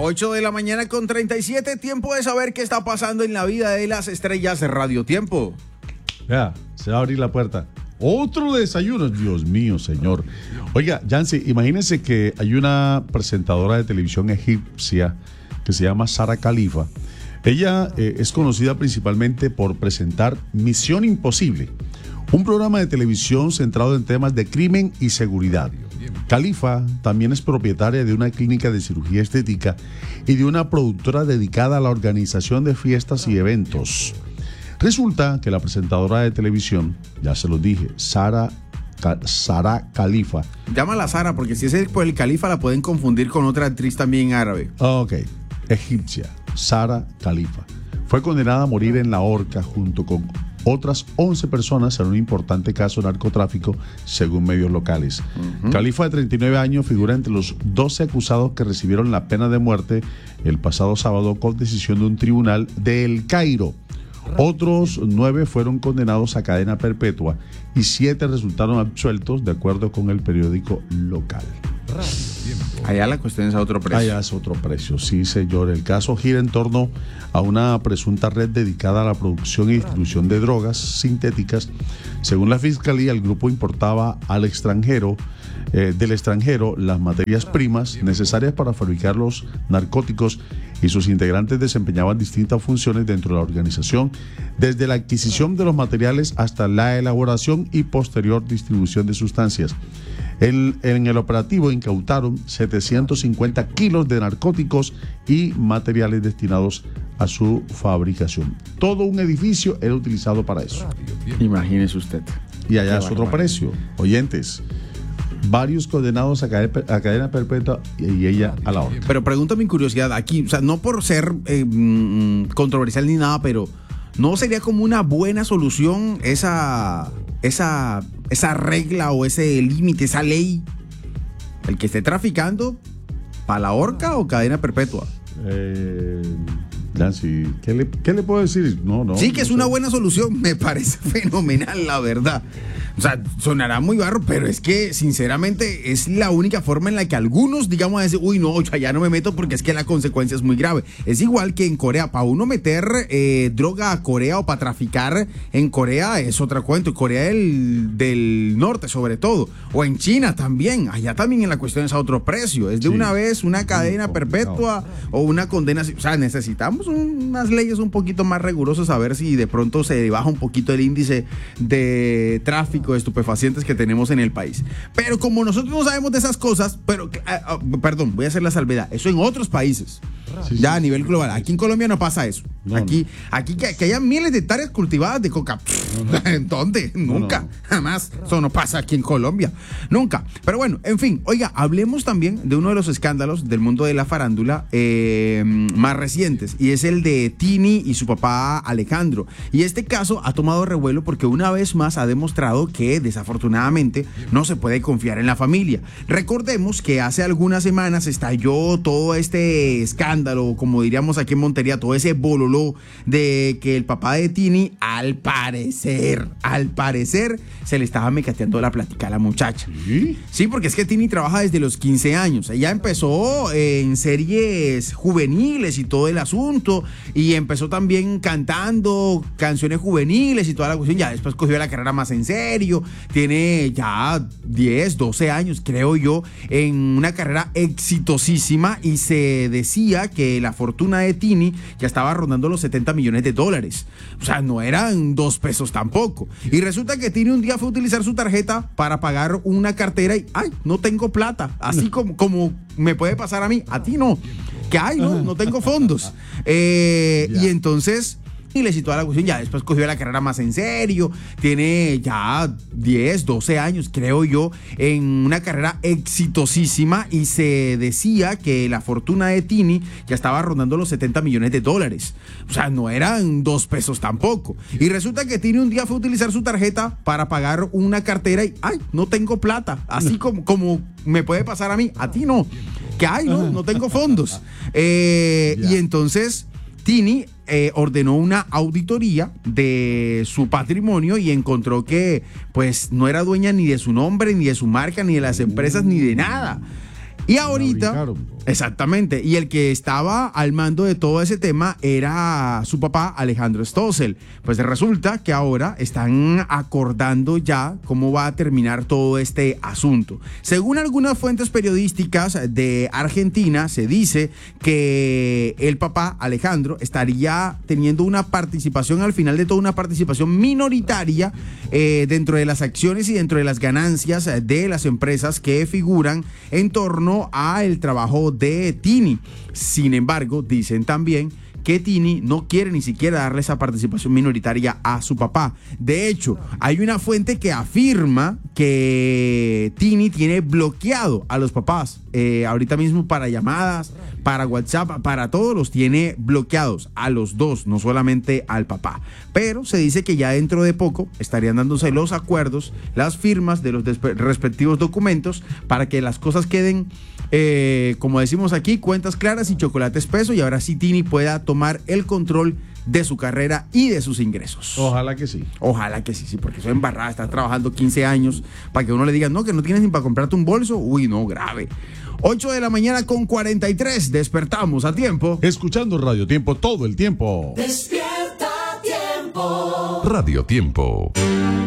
8 de la mañana con 37, tiempo de saber qué está pasando en la vida de las estrellas de Radio Tiempo. Ya, se va a abrir la puerta. Otro desayuno, Dios mío, señor. Oiga, Yancy, imagínense que hay una presentadora de televisión egipcia que se llama Sara Khalifa. Ella es conocida principalmente por presentar Misión Imposible, un programa de televisión centrado en temas de crimen y seguridad. Khalifa también es propietaria de una clínica de cirugía estética y de una productora dedicada a la organización de fiestas y eventos. Resulta que la presentadora de televisión, ya se los dije, Sara Khalifa. Llámala Sara, porque si es por el Khalifa la pueden confundir con otra actriz también árabe. Ok, egipcia, Sara Khalifa. Fue condenada a morir en la horca junto con otras 11 personas en un importante caso de narcotráfico, según medios locales. Khalifa, de 39 años, figura entre los 12 acusados que recibieron la pena de muerte el pasado sábado con decisión de un tribunal de El Cairo. Otros 9 fueron condenados a cadena perpetua y 7 resultaron absueltos, de acuerdo con el periódico local. Allá la cuestión es a otro precio. Allá es otro precio, sí, señor. El caso gira en torno a una presunta red dedicada a la producción y distribución de drogas sintéticas. Según la fiscalía, el grupo importaba del extranjero las materias primas necesarias para fabricar los narcóticos y sus integrantes desempeñaban distintas funciones dentro de la organización, desde la adquisición de los materiales hasta la elaboración y posterior distribución de sustancias. En el operativo incautaron 750 kilos de narcóticos y materiales destinados a su fabricación. Todo un edificio era utilizado para eso. Imagínese usted. Y allá es otro precio. Oyentes, varios condenados a cadena perpetua y ella a la otra. Pero pregunta mi curiosidad aquí, o sea, no por ser controversial ni nada, pero ¿no sería como una buena solución esa regla o ese límite, esa ley? El que esté traficando, ¿para la horca o cadena perpetua? Nancy, ¿qué le puedo decir? No, sí, que es una buena solución, me parece fenomenal, la verdad. O sea, sonará muy barro, pero es que sinceramente es la única forma en la que algunos, digamos, a decir, uy, no, ya no me meto porque es que la consecuencia es muy grave. Es igual que en Corea, para uno meter droga a Corea o para traficar en Corea es otra cuento, Corea del Norte sobre todo, o en China también, allá también en la cuestión es a otro precio, es de una vez una cadena perpetua o una condena, o sea, necesitamos unas leyes un poquito más rigurosas a ver si de pronto se baja un poquito el índice de tráfico de estupefacientes que tenemos en el país. Pero como nosotros no sabemos de esas cosas, perdón, voy a hacer la salvedad, eso en otros países, a nivel global. Aquí en Colombia no pasa eso. Aquí que haya miles de hectáreas cultivadas de coca. ¿Dónde? Nunca, jamás. Eso no pasa aquí en Colombia. Nunca. Pero bueno, en fin, oiga, hablemos también de uno de los escándalos del mundo de la farándula más recientes, y es el de Tini y su papá Alejandro. Y este caso ha tomado revuelo porque una vez más ha demostrado que desafortunadamente no se puede confiar en la familia. Recordemos que hace algunas semanas estalló todo este escándalo, como diríamos aquí en Montería, todo ese bololó de que el papá de Tini, al parecer, se le estaba mecateando la plática a la muchacha. Sí, porque es que Tini trabaja desde los 15 años. Ella empezó en series juveniles y todo el asunto, y empezó también cantando canciones juveniles y toda la cuestión. Ya después cogió la carrera más en serio. Tiene ya 10, 12 años, creo yo, en una carrera exitosísima, y se decía que la fortuna de Tini ya estaba rondando los $70 millones. O sea, no eran 2 pesos tampoco. Y resulta que Tini un día fue a utilizar su tarjeta para pagar una cartera y, ay, no tengo plata. Así como me puede pasar a mí, a ti no. Que, ay, no tengo fondos. Y entonces y le citó a la cuestión. Ya después cogió la carrera más en serio. Tiene ya 10, 12 años, creo yo, en una carrera exitosísima, y se decía que la fortuna de Tini ya estaba rondando los $70 millones. O sea, no eran 2 pesos tampoco. Y resulta que Tini un día fue a utilizar su tarjeta para pagar una cartera y, ay, no tengo plata. Así como me puede pasar a mí, a ti no. Que, ay, no tengo fondos. Y entonces Tini ordenó una auditoría de su patrimonio y encontró que pues no era dueña ni de su nombre, ni de su marca, ni de las empresas, ni de nada. Y ahorita Exactamente, y el que estaba al mando de todo ese tema era su papá, Alejandro Stossel. Pues resulta que ahora están acordando ya cómo va a terminar todo este asunto. Según algunas fuentes periodísticas de Argentina, se dice que el papá, Alejandro, estaría teniendo una participación, al final de todo, una participación minoritaria dentro de las acciones y dentro de las ganancias de las empresas que figuran en torno al trabajo de Tini. Sin embargo, dicen también que Tini no quiere ni siquiera darle esa participación minoritaria a su papá. De hecho, hay una fuente que afirma que Tini tiene bloqueado a los papás. Ahorita mismo para llamadas, para WhatsApp, para todos los tiene bloqueados, a los dos, no solamente al papá. Pero se dice que ya dentro de poco estarían dándose los acuerdos, las firmas de los respectivos documentos para que las cosas queden, como decimos aquí, cuentas claras y chocolate espeso, y ahora sí Tini pueda tomar el control de su carrera y de sus ingresos. Ojalá que sí. Ojalá que sí, sí, porque eso es embarrada, estar trabajando 15 años para que uno le diga, no, que no tienes ni para comprarte un bolso. Uy, no, grave. 8 de la mañana con 43, despertamos a tiempo. Escuchando Radio Tiempo todo el tiempo. Despierta a tiempo. Radio Tiempo.